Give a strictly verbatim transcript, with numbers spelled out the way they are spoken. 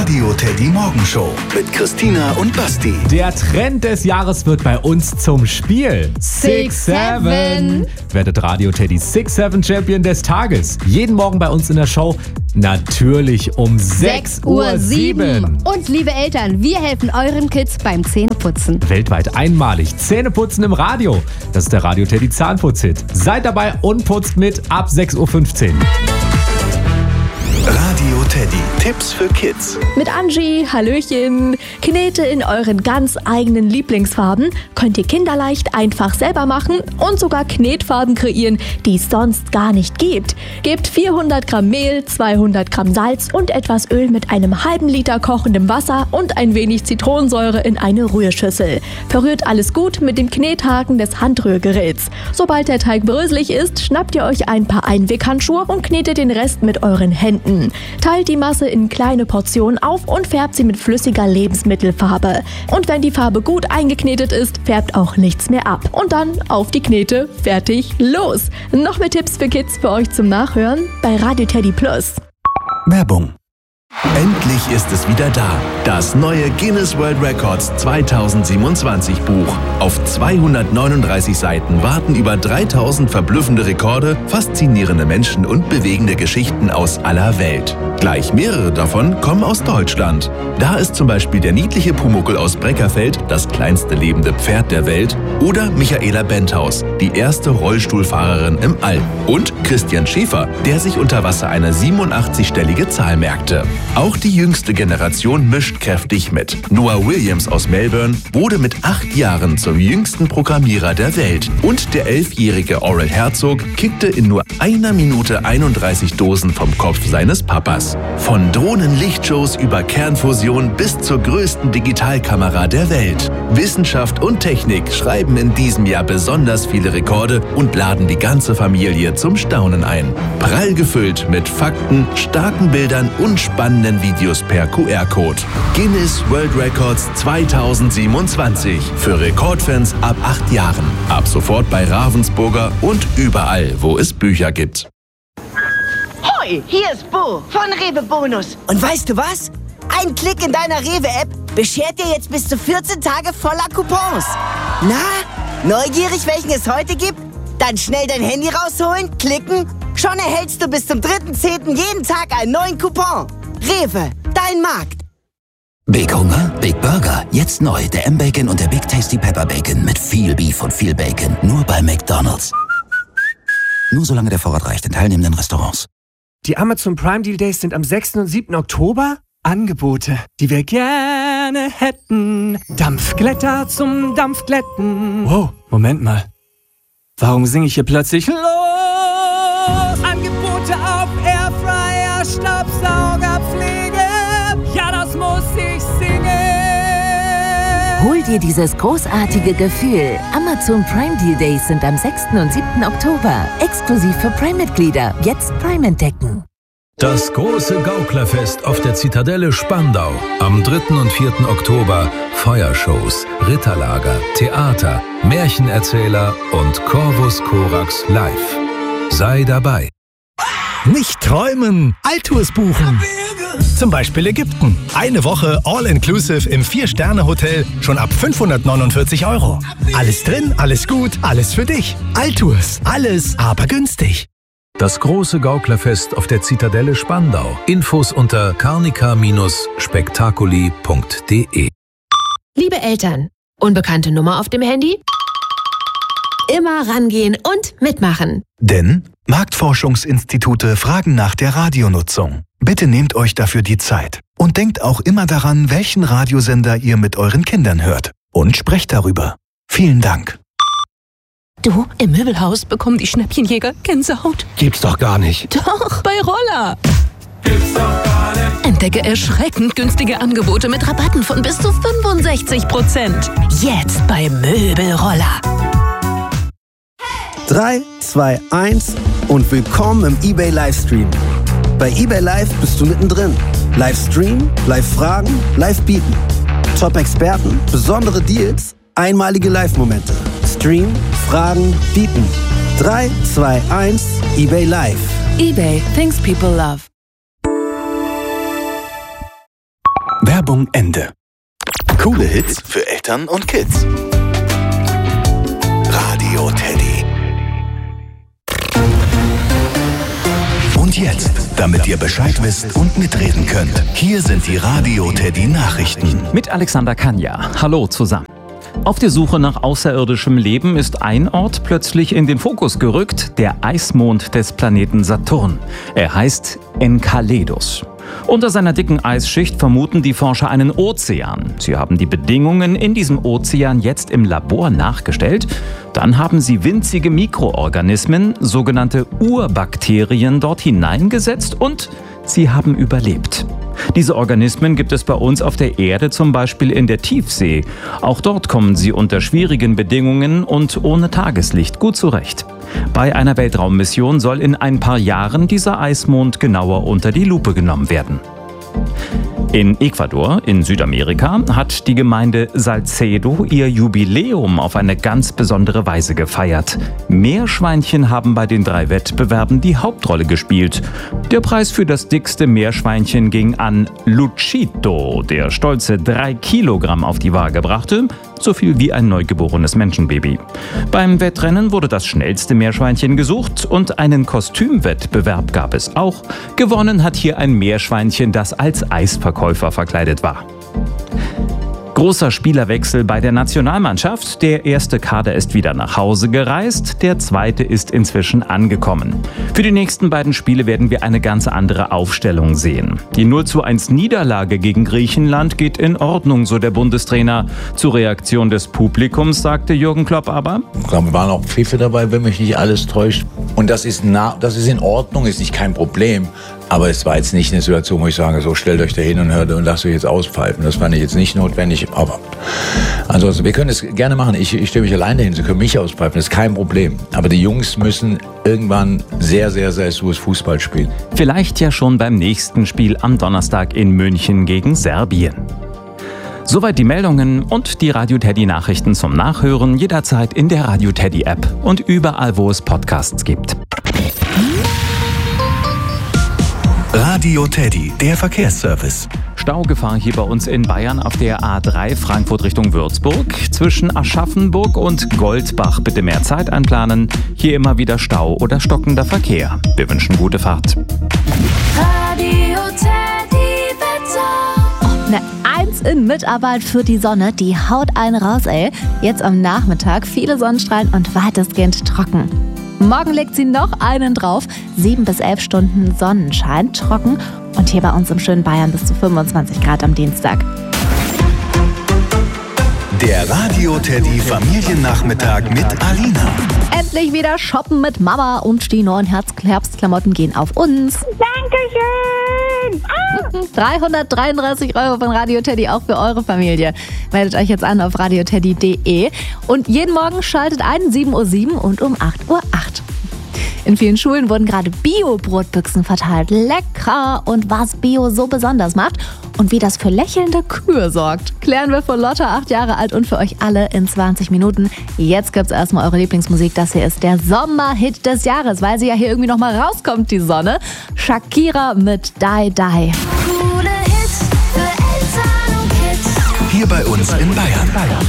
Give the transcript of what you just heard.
Radio Teddy Morgenshow mit Christina und Basti. Der Trend des Jahres wird bei uns zum Spiel. Six Seven. Werdet Radio Teddy Six Seven Champion des Tages. Jeden Morgen bei uns in der Show. Natürlich um sechs Uhr sieben. Und liebe Eltern, wir helfen euren Kids beim Zähneputzen. Weltweit einmalig. Zähneputzen im Radio. Das ist der Radio Teddy Zahnputz-Hit. Seid dabei und putzt mit ab sechs Uhr fünfzehn. Radio Teddy. Tipps für Kids. Mit Angie, Hallöchen. Knete in euren ganz eigenen Lieblingsfarben könnt ihr kinderleicht einfach selber machen und sogar Knetfarben kreieren, die es sonst gar nicht gibt. Gebt vierhundert Gramm Mehl, zweihundert Gramm Salz und etwas Öl mit einem halben Liter kochendem Wasser und ein wenig Zitronensäure in eine Rührschüssel. Verrührt alles gut mit dem Knethaken des Handrührgeräts. Sobald der Teig bröselig ist, schnappt ihr euch ein paar Einweghandschuhe und knetet den Rest mit euren Händen. Teilt die Masse in kleine Portionen auf und färbt sie mit flüssiger Lebensmittelfarbe. Und wenn die Farbe gut eingeknetet ist, färbt auch nichts mehr ab. Und dann auf die Knete, fertig, los! Noch mehr Tipps für Kids für euch zum Nachhören bei Radio Teddy Plus. Werbung. Endlich ist es wieder da. Das neue Guinness World Records zweitausendsiebenundzwanzig Buch. Auf zweihundertneununddreißig Seiten warten über dreitausend verblüffende Rekorde, faszinierende Menschen und bewegende Geschichten aus aller Welt. Gleich mehrere davon kommen aus Deutschland. Da ist zum Beispiel der niedliche Pumuckl aus Breckerfeld, das kleinste lebende Pferd der Welt, oder Michaela Benthaus, die erste Rollstuhlfahrerin im All. Und Christian Schäfer, der sich unter Wasser eine siebenundachtzig-stellige Zahl merkte. Auch die jüngste Generation mischt kräftig mit. Noah Williams aus Melbourne wurde mit acht Jahren zum jüngsten Programmierer der Welt. Und der elfjährige Oral Herzog kickte in nur einer Minute einunddreißig Dosen vom Kopf seines Papas. Von Drohnenlichtshows über Kernfusion bis zur größten Digitalkamera der Welt. Wissenschaft und Technik schreiben in diesem Jahr besonders viele Rekorde und laden die ganze Familie zum Staunen ein. Prall gefüllt mit Fakten, starken Bildern und spannenden Videos per Q R-Code. Guinness World Records zweitausendsiebenundzwanzig. Für Rekordfans ab acht Jahren. Ab sofort bei Ravensburger und überall, wo es Bücher gibt. Hoi, hier ist Bo von Rewe Bonus. Und weißt du was? Ein Klick in deiner Rewe-App beschert dir jetzt bis zu vierzehn Tage voller Coupons. Na, neugierig, welchen es heute gibt? Dann schnell dein Handy rausholen, klicken. Schon erhältst du bis zum dritten zehnten jeden Tag einen neuen Coupon. Rewe, dein Markt. Big Hunger, Big Burger. Jetzt neu der M-Bacon und der Big Tasty Pepper Bacon mit viel Beef und viel Bacon. Nur bei McDonald's. Nur solange der Vorrat reicht in teilnehmenden Restaurants. Die Amazon Prime Deal Days sind am sechsten und siebten Oktober. Angebote, die wir gerne hätten. Dampfglätter zum Dampfglätten. Wow, Moment mal. Warum singe ich hier plötzlich los? Angebote auf Airfryer, Staubsauger, Pflege. Ja, das muss ich singen. Hol dir dieses großartige Gefühl. Amazon Prime Deal Days sind am sechsten und siebten Oktober. Exklusiv für Prime-Mitglieder. Jetzt Prime entdecken. Das große Gauklerfest auf der Zitadelle Spandau. Am dritten und vierten Oktober Feuershows, Ritterlager, Theater, Märchenerzähler und Corvus Corax live. Sei dabei. Nicht träumen, Alltours buchen. Zum Beispiel Ägypten. Eine Woche All-Inclusive im Vier-Sterne-Hotel schon ab fünfhundertneunundvierzig Euro. Alles drin, alles gut, alles für dich. Alltours, alles aber günstig. Das große Gauklerfest auf der Zitadelle Spandau. Infos unter carnica Bindestrich spektakuli punkt de. Liebe Eltern, unbekannte Nummer auf dem Handy? Immer rangehen und mitmachen. Denn Marktforschungsinstitute fragen nach der Radionutzung. Bitte nehmt euch dafür die Zeit. Und denkt auch immer daran, welchen Radiosender ihr mit euren Kindern hört. Und sprecht darüber. Vielen Dank. Du, im Möbelhaus bekommen die Schnäppchenjäger Gänsehaut. Gibt's doch gar nicht. Doch, bei Roller. Gibt's doch gar nicht. Entdecke erschreckend günstige Angebote mit Rabatten von bis zu fünfundsechzig Prozent. Jetzt bei Möbelroller. drei, zwei, eins und willkommen im eBay Livestream. Bei eBay Live bist du mittendrin. Livestream, Live-Fragen, Live-Bieten. Top-Experten, besondere Deals, einmalige Live-Momente. Stream, Fragen, Bieten. drei, zwei, eins, eBay Live. eBay, things people love. Werbung Ende. Coole Hits für Eltern und Kids. Radio Teddy. Und jetzt, damit ihr Bescheid wisst und mitreden könnt, hier sind die Radio Teddy Nachrichten. Mit Alexander Kanja. Hallo zusammen. Auf der Suche nach außerirdischem Leben ist ein Ort plötzlich in den Fokus gerückt, der Eismond des Planeten Saturn. Er heißt Enceladus. Unter seiner dicken Eisschicht vermuten die Forscher einen Ozean. Sie haben die Bedingungen in diesem Ozean jetzt im Labor nachgestellt. Dann haben sie winzige Mikroorganismen, sogenannte Urbakterien, dort hineingesetzt und sie haben überlebt. Diese Organismen gibt es bei uns auf der Erde zum Beispiel in der Tiefsee. Auch dort kommen sie unter schwierigen Bedingungen und ohne Tageslicht gut zurecht. Bei einer Weltraummission soll in ein paar Jahren dieser Eismond genauer unter die Lupe genommen werden. In Ecuador, in Südamerika, hat die Gemeinde Salcedo ihr Jubiläum auf eine ganz besondere Weise gefeiert. Meerschweinchen haben bei den drei Wettbewerben die Hauptrolle gespielt. Der Preis für das dickste Meerschweinchen ging an Luchito, der stolze drei Kilogramm auf die Waage brachte, so viel wie ein neugeborenes Menschenbaby. Beim Wettrennen wurde das schnellste Meerschweinchen gesucht und einen Kostümwettbewerb gab es auch. Gewonnen hat hier ein Meerschweinchen, das als Eisverkäufer verkleidet war. Großer Spielerwechsel bei der Nationalmannschaft. Der erste Kader ist wieder nach Hause gereist, der zweite ist inzwischen angekommen. Für die nächsten beiden Spiele werden wir eine ganz andere Aufstellung sehen. Die null zu eins Niederlage gegen Griechenland geht in Ordnung, so der Bundestrainer. Zur Reaktion des Publikums sagte Jürgen Klopp aber: Wir waren auch Pfiffe dabei, wenn mich nicht alles täuscht. Und das ist, na, das ist in Ordnung, ist nicht kein Problem. Aber es war jetzt nicht eine Situation, wo ich sage, so stellt euch da hin und hört und lasst euch jetzt auspfeifen. Das fand ich jetzt nicht notwendig. Aber ansonsten, wir können es gerne machen. Ich, ich stelle mich alleine hin, sie können mich auspfeifen, das ist kein Problem. Aber die Jungs müssen irgendwann sehr, sehr, sehr sures Fußball spielen. Vielleicht ja schon beim nächsten Spiel am Donnerstag in München gegen Serbien. Soweit die Meldungen und die Radio Teddy Nachrichten zum Nachhören jederzeit in der Radio Teddy App und überall, wo es Podcasts gibt. Radio Teddy, der Verkehrsservice. Staugefahr hier bei uns in Bayern auf der A drei Frankfurt Richtung Würzburg. Zwischen Aschaffenburg und Goldbach bitte mehr Zeit einplanen. Hier immer wieder Stau oder stockender Verkehr. Wir wünschen gute Fahrt. Radio Teddy Wetter. Eine Eins in Mitarbeit für die Sonne, die haut einen raus, ey. Jetzt am Nachmittag viele Sonnenstrahlen und weitestgehend trocken. Morgen legt sie noch einen drauf. Sieben bis elf Stunden Sonnenschein, trocken und hier bei uns im schönen Bayern bis zu fünfundzwanzig Grad am Dienstag. Der Radio Teddy Familiennachmittag mit Alina. Endlich wieder shoppen mit Mama und die neuen Herbstklamotten gehen auf uns. Dankeschön. Ah. dreihundertdreiunddreißig Euro von Radio Teddy auch für eure Familie. Meldet euch jetzt an auf radioteddy punkt de und jeden Morgen schaltet ein sieben Uhr sieben und um acht Uhr acht. In vielen Schulen wurden gerade Bio-Brotbüchsen verteilt. Lecker! Und was Bio so besonders macht und wie das für lächelnde Kühe sorgt, klären wir von Lotta, acht Jahre alt, und für euch alle in zwanzig Minuten. Jetzt gibt's erstmal eure Lieblingsmusik. Das hier ist der Sommerhit des Jahres, weil sie ja hier irgendwie nochmal rauskommt, die Sonne. Shakira mit Die Die. Coole Hits für Eltern und Kids. Hier bei uns in Bayern.